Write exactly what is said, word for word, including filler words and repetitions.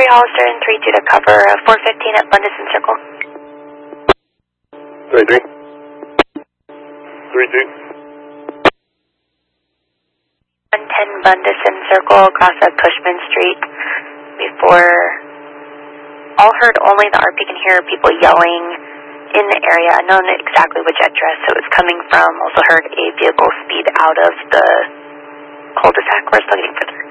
three Hollister and three two to cover uh, four fifteen at Bundesen Circle. three three. three two. one ten Bundesen Circle across of Cushman Street before, all heard only the R P can hear people yelling in the area, unknown exactly which address it was coming from. Also heard a vehicle speed out of the cul-de-sac. We're still getting further.